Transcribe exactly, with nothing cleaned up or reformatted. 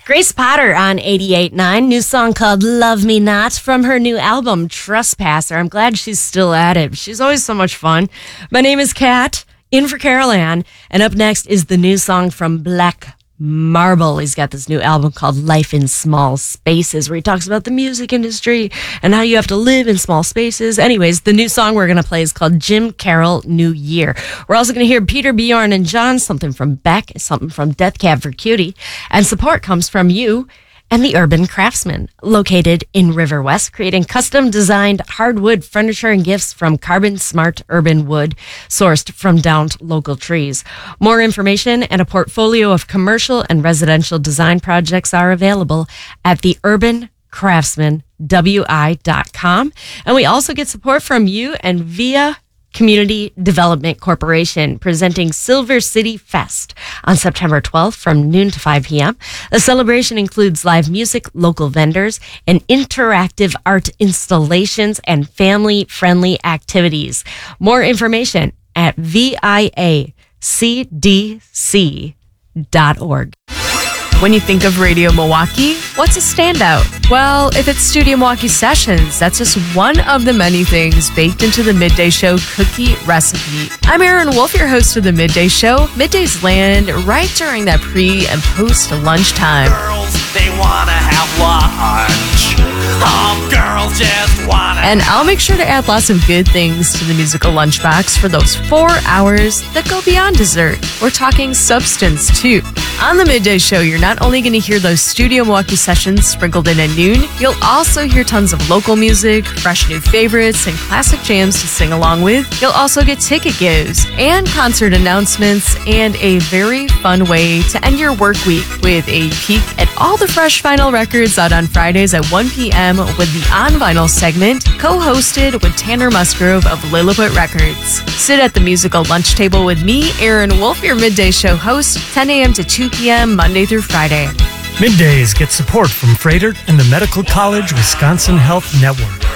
Grace Potter on eighty-eight point nine, new song called Love Me Not from her new album, Trespasser. I'm glad she's still at it. She's always so much fun. My name is Kat, in for Carol Ann, and up next is the new song from Black Marble. He's got this new album called Life in Small Spaces, where he talks about the music industry and how you have to live in small spaces. Anyways, the new song we're going to play is called Jim Carroll New Year. We're also going to hear Peter, Bjorn, and John, something from Beck, something from Death Cab for Cutie, and support comes from you and the Urban Craftsman, located in River West, creating custom-designed hardwood furniture and gifts from carbon-smart urban wood sourced from downed local trees. More information and a portfolio of commercial and residential design projects are available at the urban craftsman w i dot com. And we also get support from you and via Community Development Corporation, presenting Silver City Fest on September twelfth from noon to five p.m. The celebration includes live music, local vendors, and interactive art installations and family-friendly activities. More information at v i a c d c dot org. When you think of Radio Milwaukee, what's a standout? Well, if it's Studio Milwaukee Sessions, that's just one of the many things baked into the Midday Show cookie recipe. I'm Erin Wolf, your host of the Midday Show. Middays land right during that pre- and post-lunchtime. Girls, they wanna have lunch. Oh, girls just wanna. And I'll make sure to add lots of good things to the musical lunchbox for those four hours that go beyond dessert. We're talking substance, too. On the Midday Show, you're not only going to hear those Studio Milwaukee Sessions sprinkled in at noon, you'll also hear tons of local music, fresh new favorites, and classic jams to sing along with. You'll also get ticket gives and concert announcements and a very fun way to end your work week with a peek at all the fresh vinyl records out on Fridays at one p.m. with the On Vinyl segment, co-hosted with Tanner Musgrove of Lilliput Records. Sit at the musical lunch table with me, Erin Wolf, your Midday Show host, ten a.m. to two p.m. Monday through Friday. Middays get support from Freighter and the Medical College Wisconsin Health Network.